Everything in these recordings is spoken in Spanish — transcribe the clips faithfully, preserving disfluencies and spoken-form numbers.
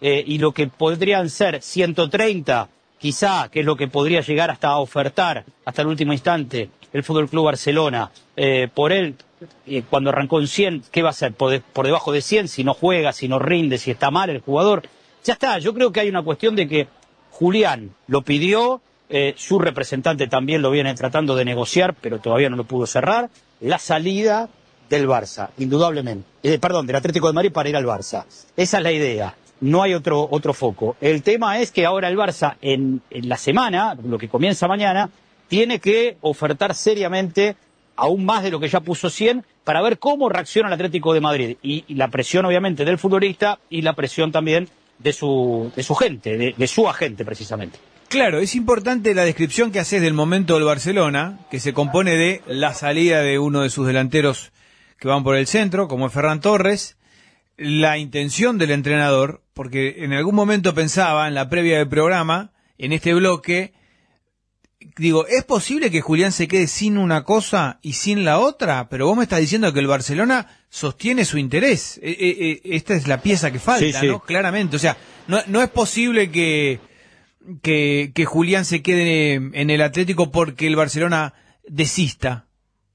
eh, y lo que podrían ser ciento treinta, quizá, que es lo que podría llegar hasta a ofertar hasta el último instante el Fútbol Club Barcelona, eh, por él, eh, cuando arrancó en cien, ¿qué va a hacer? Por, de, por debajo de cien, si no juega, si no rinde, si está mal el jugador. Ya está, yo creo que hay una cuestión de que Julián lo pidió, eh, su representante también lo viene tratando de negociar, pero todavía no lo pudo cerrar, la salida del Barça, indudablemente, eh, perdón, del Atlético de Madrid para ir al Barça. Esa es la idea, no hay otro, otro foco. El tema es que ahora el Barça, en, en la semana, lo que comienza mañana, tiene que ofertar seriamente aún más de lo que ya puso cien para ver cómo reacciona el Atlético de Madrid. Y, y la presión, obviamente, del futbolista y la presión también de su, de su gente, de, de su agente, precisamente. Claro, es importante la descripción que haces del momento del Barcelona, que se compone de la salida de uno de sus delanteros que van por el centro, como es Ferran Torres, la intención del entrenador, porque en algún momento pensaba, en la previa del programa, en este bloque, digo, ¿es posible que Julián se quede sin una cosa y sin la otra? Pero vos me estás diciendo que el Barcelona sostiene su interés. Eh, eh, esta es la pieza que falta, sí, sí. ¿no? Claramente. O sea, no, no es posible que, que, que Julián se quede en el Atlético porque el Barcelona desista.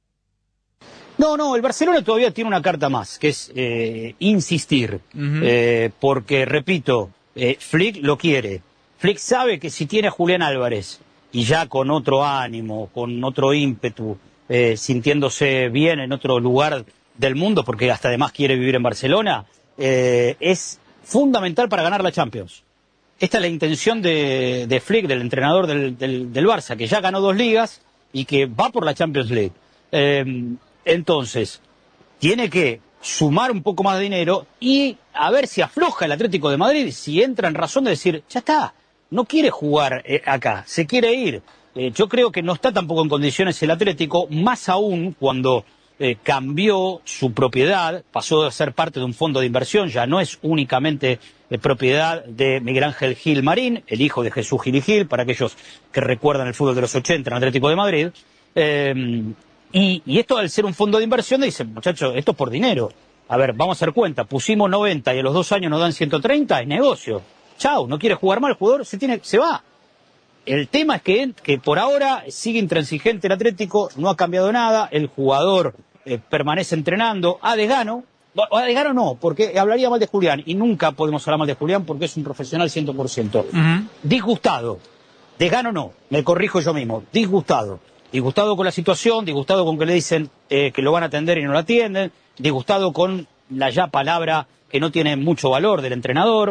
No, no, el Barcelona todavía tiene una carta más, que es eh, insistir. Uh-huh. eh, porque, repito, eh, Flick lo quiere. Flick sabe que si tiene a Julián Álvarez y ya con otro ánimo, con otro ímpetu, eh, sintiéndose bien en otro lugar del mundo, porque hasta además quiere vivir en Barcelona, eh, es fundamental para ganar la Champions. Esta es la intención de, de Flick, del entrenador del, del, del Barça, que ya ganó dos ligas y que va por la Champions League. Eh, entonces, tiene que sumar un poco más de dinero y a ver si afloja el Atlético de Madrid, si entra en razón de decir, ya está, no quiere jugar eh, acá, se quiere ir. Eh, yo creo que no está tampoco en condiciones el Atlético, más aún cuando eh, cambió su propiedad, pasó a ser parte de un fondo de inversión, ya no es únicamente eh, propiedad de Miguel Ángel Gil Marín, el hijo de Jesús Gil y Gil, para aquellos que recuerdan el fútbol de los ochenta en el Atlético de Madrid. Eh, y, y esto al ser un fondo de inversión, dicen, muchachos, esto es por dinero. A ver, vamos a hacer cuenta, pusimos noventa y a los dos años nos dan ciento treinta, es negocio. Chau, no quiere jugar más el jugador, se tiene, se va. El tema es que, que por ahora sigue intransigente el Atlético, no ha cambiado nada, el jugador eh, permanece entrenando, a desgano, a desgano no, porque hablaría mal de Julián, y nunca podemos hablar mal de Julián porque es un profesional cien por ciento. Uh-huh. Disgustado, desgano no, me corrijo yo mismo, disgustado. Disgustado con la situación, disgustado con que le dicen eh, que lo van a atender y no lo atienden, disgustado con la ya palabra que no tiene mucho valor del entrenador.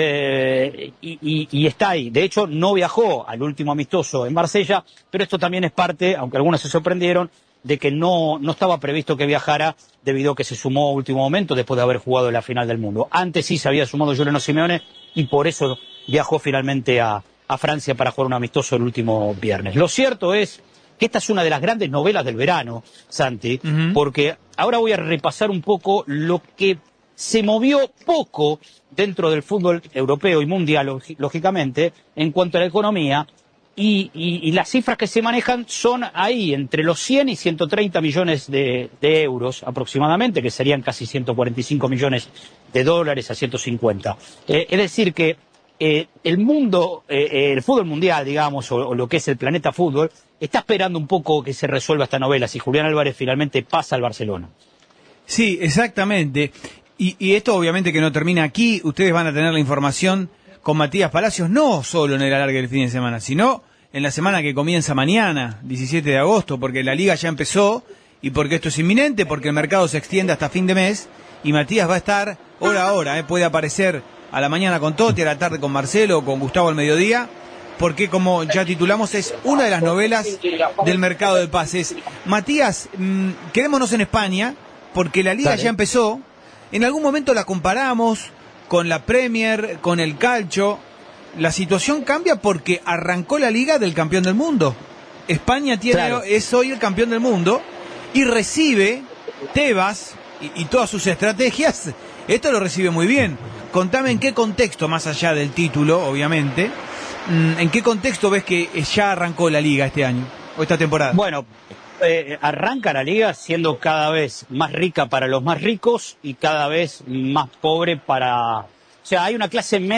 Eh, y, y, y está ahí. De hecho, no viajó al último amistoso en Marsella, pero esto también es parte, aunque algunos se sorprendieron, de que no, no estaba previsto que viajara debido a que se sumó a último momento después de haber jugado en la final del mundo. Antes sí se había sumado Juliano Simeone y por eso viajó finalmente a, a Francia para jugar un amistoso el último viernes. Lo cierto es que esta es una de las grandes novelas del verano, Santi, uh-huh. porque ahora voy a repasar un poco lo que se movió poco dentro del fútbol europeo y mundial, lógicamente, en cuanto a la economía, y, y, y las cifras que se manejan son ahí, entre los cien y ciento treinta millones de, de euros aproximadamente, que serían casi ciento cuarenta y cinco millones de dólares a ciento cincuenta. Eh, es decir que eh, el mundo, eh, el fútbol mundial, digamos, o, o lo que es el planeta fútbol, está esperando un poco que se resuelva esta novela, si Julián Álvarez finalmente pasa al Barcelona. Sí, exactamente. Y, y esto obviamente que no termina aquí, ustedes van a tener la información con Matías Palacios, no solo en el alargue del fin de semana, sino en la semana que comienza mañana, diecisiete de agosto, porque la liga ya empezó y porque esto es inminente, porque el mercado se extiende hasta fin de mes y Matías va a estar hora a hora, ¿eh? Puede aparecer a la mañana con Totti, a la tarde con Marcelo o con Gustavo al mediodía, porque como ya titulamos es una de las novelas del mercado de pases. Matías, mmm, quedémonos en España, porque la liga Dale. ya empezó. En algún momento la comparamos con la Premier, con el Calcio. La situación cambia porque arrancó la liga del campeón del mundo. España tiene, claro. es hoy el campeón del mundo y recibe Tebas y, y todas sus estrategias. Esto lo recibe muy bien. Contame en qué contexto, más allá del título, obviamente, en qué contexto ves que ya arrancó la liga este año o esta temporada. Bueno, Eh, arranca la liga siendo cada vez más rica para los más ricos y cada vez más pobre para... O sea, hay una clase media